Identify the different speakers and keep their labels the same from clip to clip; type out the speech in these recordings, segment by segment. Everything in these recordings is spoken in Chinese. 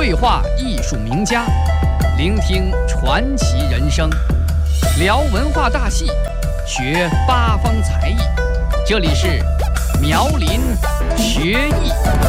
Speaker 1: 对话艺术名家，聆听传奇人生，聊文化大戏，学八方才艺。这里是苗林学艺。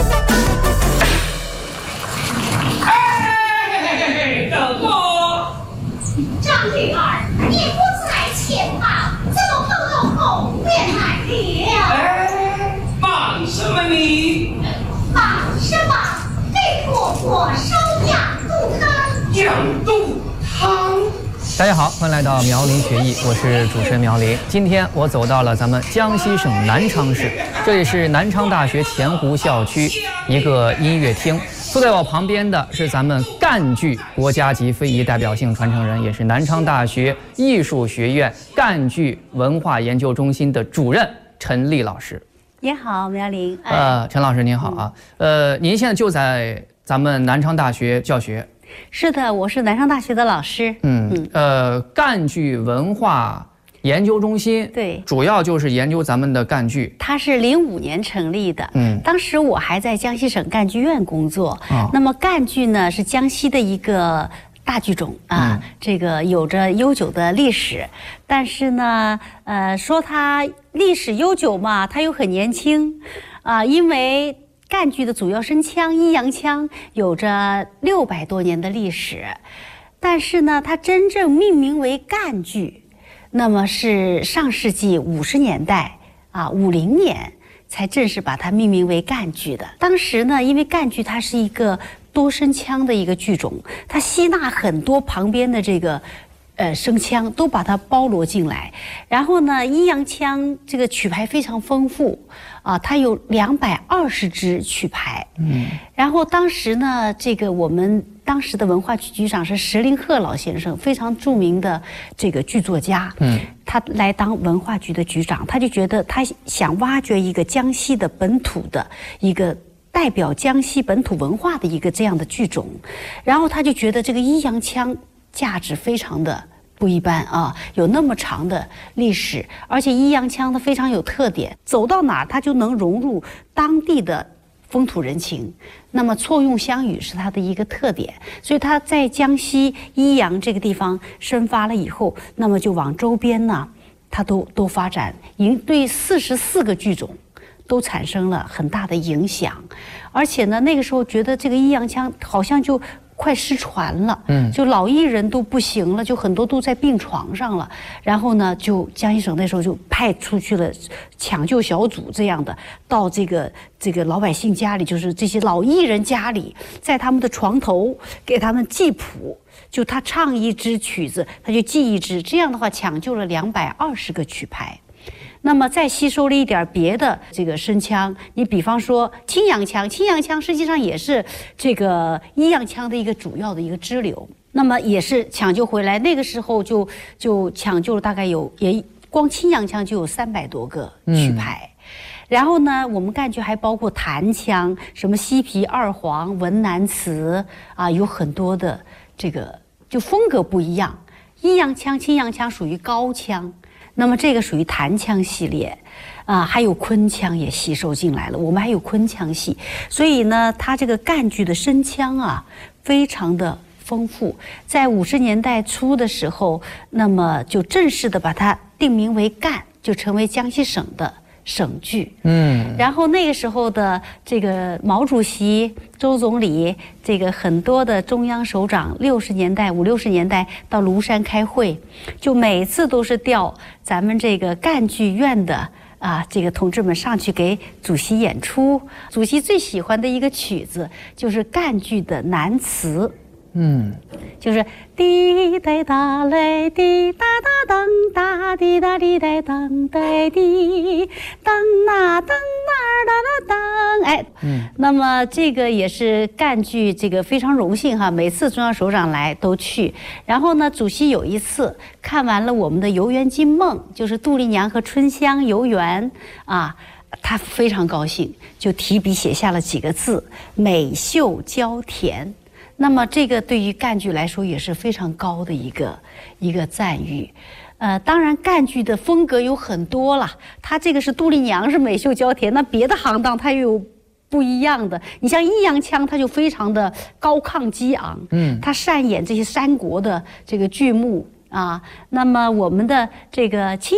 Speaker 2: 等我！
Speaker 3: 张玉儿，你不在前方，怎么跑到后面来了？
Speaker 2: 忙什么你？
Speaker 3: 忙什么？给婆婆烧羊肚汤。
Speaker 2: 羊肚汤。
Speaker 4: 大家好，欢迎来到苗林学艺，我是主持人苗林。今天我走到了咱们江西省南昌市，这里是南昌大学前湖校区一个音乐厅。坐在我旁边的是咱们赣剧国家级非遗代表性传承人，也是南昌大学艺术学院赣剧文化研究中心的主任陈丽老师。
Speaker 5: 你好，苗林。
Speaker 4: 陈老师您好啊。您现在就在咱们南昌大学教学。
Speaker 5: 是的，我是南昌大学的老师。
Speaker 4: 赣剧文化研究中心，
Speaker 5: 对，
Speaker 4: 主要就是研究咱们的赣剧。
Speaker 5: 它是05年成立的，当时我还在江西省赣剧院工作。那么赣剧呢是江西的一个大剧种啊，这个有着悠久的历史，但是呢，说它历史悠久嘛，它又很年轻，因为赣剧的主要声腔弋阳腔有着600多年的历史，但是呢，它真正命名为赣剧，那么是上世纪50年代50年才正式把它命名为赣剧的。当时呢，因为赣剧它是一个多声腔的一个剧种，它吸纳很多旁边的这个声腔都把它包罗进来，然后呢，弋阳腔这个曲牌非常丰富它有220支曲牌。然后当时呢，这个我们当时的文化局局长是石林鹤老先生，非常著名的这个剧作家。他来当文化局的局长，他就觉得他想挖掘一个江西的本土的一个代表江西本土文化的一个这样的剧种，然后他就觉得这个弋阳腔价值非常的不一般有那么长的历史，而且弋阳腔它非常有特点，走到哪儿它就能融入当地的风土人情，那么错用乡语是它的一个特点，所以它在江西弋阳这个地方生发了以后，那么就往周边呢，它都发展，对44个剧种都产生了很大的影响，而且呢，那个时候觉得这个弋阳腔好像就快失传了，就老艺人都不行了，就很多都在病床上了。然后呢，就江西省那时候就派出去了抢救小组这样的，到这个老百姓家里，就是这些老艺人家里，在他们的床头给他们记谱，就他唱一支曲子，他就记一支，这样的话抢救了220个曲牌。那么再吸收了一点别的这个声腔，你比方说青阳腔，青阳腔实际上也是这个弋阳腔的一个主要的一个支流，那么也是抢救回来，那个时候就抢救了大概也光青阳腔就有300多个曲牌。然后呢，我们赣剧还包括弹腔，什么西皮、二黄、文南词有很多的这个就风格不一样。弋阳腔、青阳腔属于高腔，那么这个属于弹腔系列还有昆腔也吸收进来了，我们还有昆腔系，所以呢，它这个赣剧的声腔非常的丰富。在50年代初的时候，那么就正式的把它定名为赣，就成为江西省的省剧。然后那个时候的这个毛主席、周总理，这个很多的中央首长，50、60年代到庐山开会，就每次都是调咱们这个赣剧院的这个同志们上去给主席演出。主席最喜欢的一个曲子就是赣剧的南词。就是滴答答来滴答答当哒滴答滴答当哒滴当那当那哒哒当。那么这个也是赣剧这个非常荣幸每次中央首长来都去。然后呢，主席有一次看完了我们的《游园惊梦》，就是杜丽娘和春香游园他非常高兴，就提笔写下了几个字：美秀娇甜。那么这个对于赣剧来说也是非常高的一个赞誉。当然赣剧的风格有很多了，它这个是杜丽娘是美秀娇甜，那别的行当它又有不一样的。你像阴阳腔，它就非常的高亢激昂，它擅演这些三国的这个剧目啊。那么我们的这个